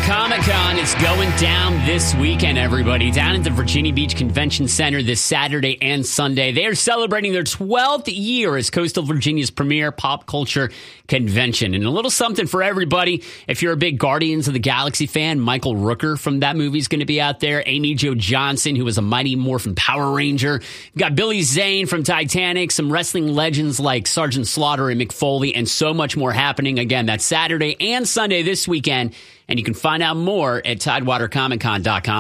Comic-Con is going down this weekend, everybody. Down at the Virginia Beach Convention Center this Saturday and Sunday. They are celebrating their 12th year as Coastal Virginia's premier pop culture convention. And a little something for everybody. If you're a big Guardians of the Galaxy fan, Michael Rooker from that movie is going to be out there. Amy Jo Johnson, who was a Mighty Morphin Power Ranger. You've got Billy Zane from Titanic, some wrestling legends like Sergeant Slaughter and Mick Foley, and so much more happening. Again, that's Saturday and Sunday this weekend. And you can find out more at TidewaterComicCon.com.